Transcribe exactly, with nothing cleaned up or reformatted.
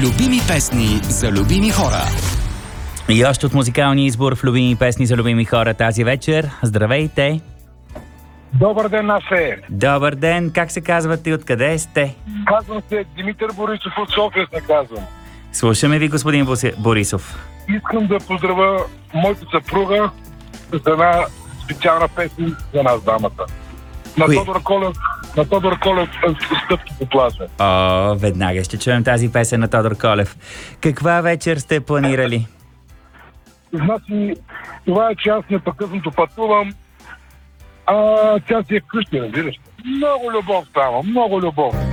Любими песни за любими хора. И още от музикалния избор в любими песни за любими хора тази вечер. Здравейте! Добър ден, Насе! Добър ден! Как се казвате и откъде сте? Казвам се Димитър Борисов от София, се казвам. Слушаме ви, господин Борисов. Искам да поздравя моята съпруга с една специална песен за нас, дамата. На Кои? Тодор Колев, на Тодор Колев стъпки по плажа. О, веднага ще чуем тази песен на Тодор Колев. Каква вечер сте планирали? Значи, това е, че аз непрекъснато пътувам, а тя си е вкъщи, разбираш. Много любов става, много любов.